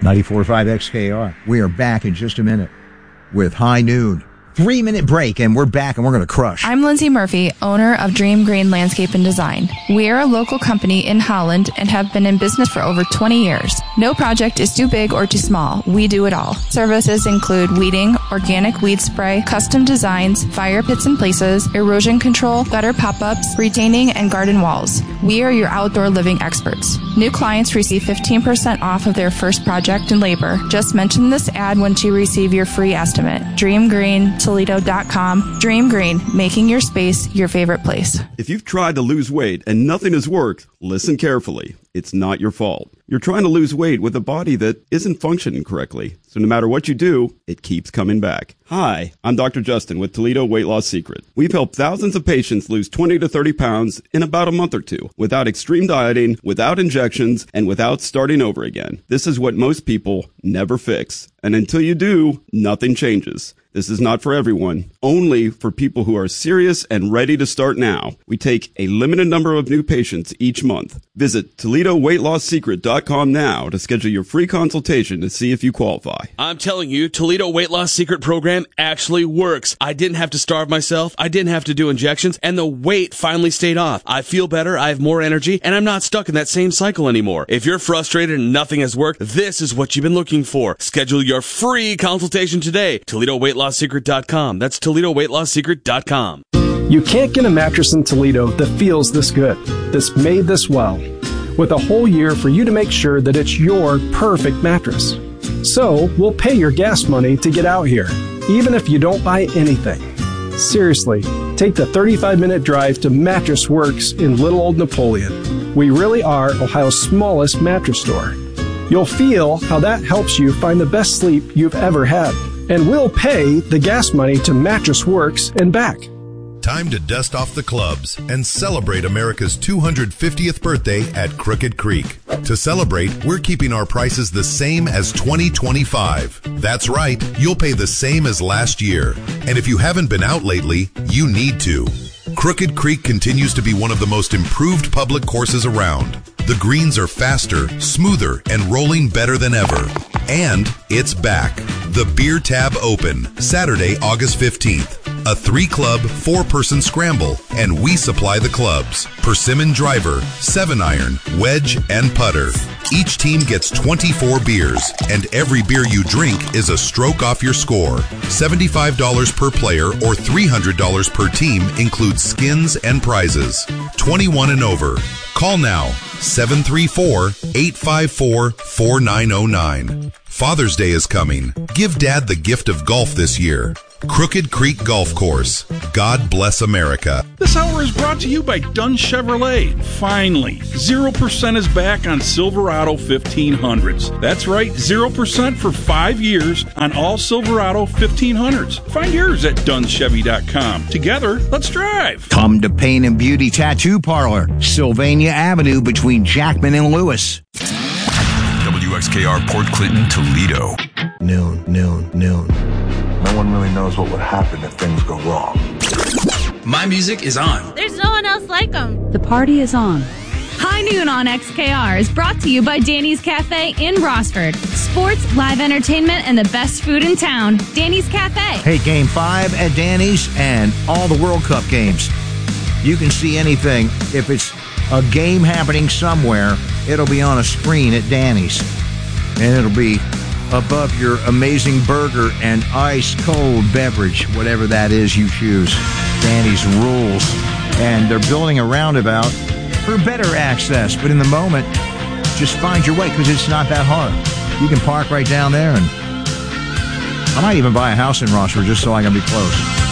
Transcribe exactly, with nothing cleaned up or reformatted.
ninety-four point five X K R. We are back in just a minute with High Noon. Three minute break and we're back and we're going to crush. I'm Lindsay Murphy, owner of Dream Green Landscape and Design. We are a local company in Holland and have been in business for over twenty years. No project is too big or too small. We do it all. Services include weeding, organic weed spray, custom designs, fire pits and places, erosion control, gutter pop-ups, retaining, and garden walls. We are your outdoor living experts. New clients receive fifteen percent off of their first project and labor. Just mention this ad once you receive your free estimate. Dream Green Toledo dot com. Dream Green, making your space your favorite place. If you've tried to lose weight and nothing has worked, listen carefully. It's not your fault. You're trying to lose weight with a body that isn't functioning correctly. So no matter what you do, it keeps coming back. Hi, I'm Doctor Justin with Toledo Weight Loss Secret. We've helped thousands of patients lose twenty to thirty pounds in about a month or two without extreme dieting, without injections, and without starting over again. This is what most people never fix. And until you do, nothing changes. This is not for everyone, only for people who are serious and ready to start now. We take a limited number of new patients each month. Visit Toledo Weight Loss Secret dot com now to schedule your free consultation to see if you qualify. I'm telling you, Toledo Weight Loss Secret program actually works. I didn't have to starve myself. I didn't have to do injections, and the weight finally stayed off. I feel better, I have more energy, and I'm not stuck in that same cycle anymore. If you're frustrated and nothing has worked, this is what you've been looking for. Schedule your free consultation today. Toledo Weight Loss Secret dot com. That's Toledo Weight Loss Secret dot com. You can't get a mattress in Toledo that feels this good, that's made this well, with a whole year for you to make sure that it's your perfect mattress. So, we'll pay your gas money to get out here, even if you don't buy anything. Seriously, take the thirty-five minute drive to Mattress Works in Little Old Napoleon. We really are Ohio's smallest mattress store. You'll feel how that helps you find the best sleep you've ever had. And we'll pay the gas money to Mattress Works and back. Time to dust off the clubs and celebrate America's two hundred fiftieth birthday at Crooked Creek. To celebrate, we're keeping our prices the same as twenty twenty-five. That's right, you'll pay the same as last year. And if you haven't been out lately, you need to. Crooked Creek continues to be one of the most improved public courses around. The greens are faster, smoother, and rolling better than ever. And it's back. The Beer Tab Open, Saturday, August fifteenth. A three-club, four-person scramble, and we supply the clubs. Persimmon driver, seven iron, wedge, and putter. Each team gets twenty-four beers, and every beer you drink is a stroke off your score. seventy-five dollars per player or three hundred dollars per team includes skins and prizes. twenty-one and over. Call now, seven three four, eight five four, four nine zero nine. Father's Day is coming. Give Dad the gift of golf this year. Crooked Creek Golf Course. God bless America. This hour is brought to you by Dunn Chevrolet. Finally, zero percent is back on Silverado fifteen hundreds. That's right, zero percent for five years on all Silverado fifteen hundreds. Find yours at Dunn Chevy dot com. Together, let's drive. Come to Pain and Beauty Tattoo Parlor, Sylvania Avenue between Jackman and Lewis. W X K R Port Clinton, Toledo. Noon, noon, noon. No one really knows what would happen if things go wrong. My music is on. There's no one else like them. The party is on. High Noon on X K R is brought to you by Danny's Cafe in Rossford. Sports, live entertainment, and the best food in town. Danny's Cafe. Hey, Game five at Danny's and all the World Cup games. You can see anything. If it's a game happening somewhere, it'll be on a screen at Danny's. And it'll be above your amazing burger and ice-cold beverage, whatever that is you choose. Danny's rules. And they're building a roundabout for better access. But in the moment, just find your way, because it's not that hard. You can park right down there, and I might even buy a house in Rossford just so I can be close.